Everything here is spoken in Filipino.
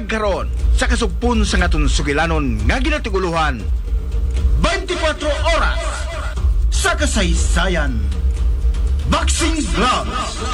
Buntag karon sa kasugpon sa ngaton sugilanon nga ginatiguluhan 24 oras sa kasaysayan. Boxing Gloves.